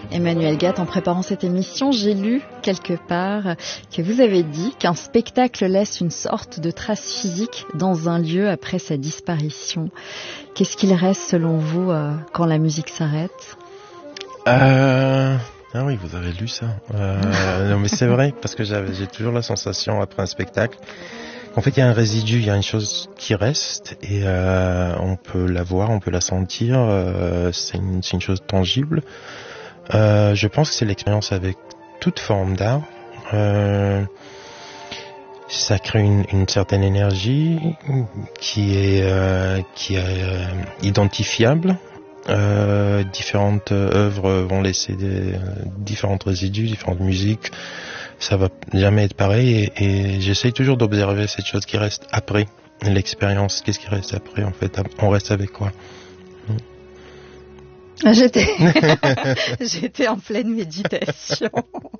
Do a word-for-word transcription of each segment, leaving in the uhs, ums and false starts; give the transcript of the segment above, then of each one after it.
Emmanuel Gatt, en préparant cette émission, j'ai lu quelque part que vous avez dit qu'un spectacle laisse une sorte de trace physique dans un lieu après sa disparition. Qu'est-ce qu'il reste selon vous euh, quand la musique s'arrête ? euh... Ah oui, vous avez lu ça. Euh, non, mais c'est vrai, parce que j'avais, j'ai toujours la sensation après un spectacle qu'en fait il y a un résidu, il y a une chose qui reste et euh, on peut la voir, on peut la sentir. Euh, c'est, une, c'est une chose tangible. Euh, je pense que c'est l'expérience avec toute forme d'art. Euh, ça crée une, une certaine énergie qui est euh, qui est euh, identifiable. Euh, différentes œuvres vont laisser des, différents résidus, différentes musiques. Ça va jamais être pareil et, et j'essaye toujours d'observer cette chose qui reste après l'expérience. Qu'est-ce qui reste après en fait? On reste avec quoi? J'étais, j'étais en pleine méditation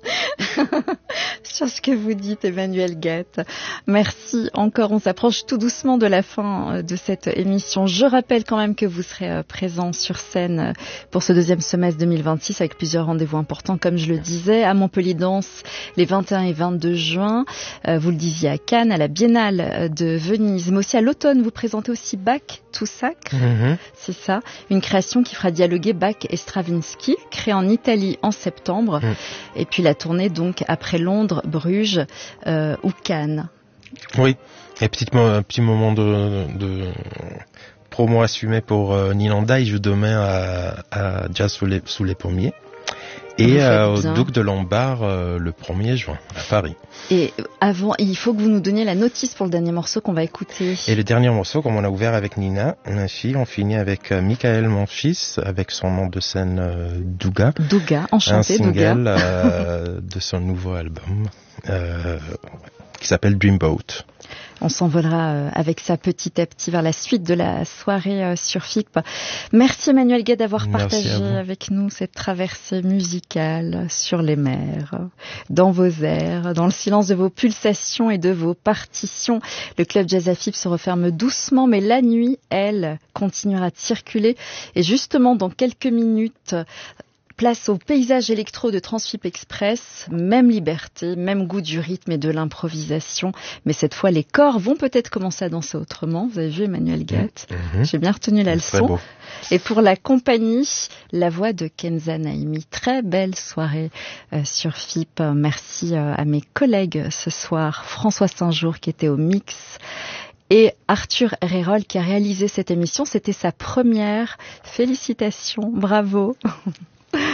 sur ce que vous dites, Emmanuel Gatt. Merci encore. On s'approche tout doucement de la fin de cette émission. Je rappelle quand même que vous serez présent sur scène pour ce deuxième semestre deux mille vingt-six avec plusieurs rendez-vous importants, comme je le disais, à Montpellier Danse les vingt et un et vingt-deux juin. Vous le disiez à Cannes, à la Biennale de Venise, mais aussi à l'automne. Vous présentez aussi Bach tout sacre. Mm-hmm. C'est ça, une création qui fera dialoguer Bach et Stravinsky, créée en Italie en septembre, mmh. et puis la tournée donc après Londres, Bruges euh, ou Cannes. Oui, et petit, un petit moment de, de promo assumé pour euh, Nilanda, il joue demain à, à Jazz sous les, sous les pommiers. Et euh, au Duc de Lombard euh, le premier juin à Paris. Et avant, il faut que vous nous donniez la notice pour le dernier morceau qu'on va écouter. Et le dernier morceau, comme on a ouvert avec Nina, ma fille, on finit avec euh, Michael, mon fils, avec son nom de scène euh, Douga. Douga, enchanté, un single Douga. euh, de son nouveau album euh, qui s'appelle Dreamboat. On s'envolera avec ça petit à petit vers la suite de la soirée sur F I P. Merci Emmanuel Gatt d'avoir Merci partagé avec nous cette traversée musicale sur les mers, dans vos airs, dans le silence de vos pulsations et de vos partitions. Le club Jazz à F I P se referme doucement, mais la nuit, elle, continuera de circuler. Et justement, dans quelques minutes, place au paysage électro de Transfip Express, même liberté, même goût du rythme et de l'improvisation. Mais cette fois, les corps vont peut-être commencer à danser autrement. Vous avez vu Emmanuel Gatt? Mmh. J'ai bien retenu la leçon. Et pour la compagnie, la voix de Kenza Naimi. Très belle soirée euh, sur F I P. Merci euh, à mes collègues ce soir. François Saint-Jour qui était au mix. Et Arthur Rérol qui a réalisé cette émission. C'était sa première. Félicitations, bravo.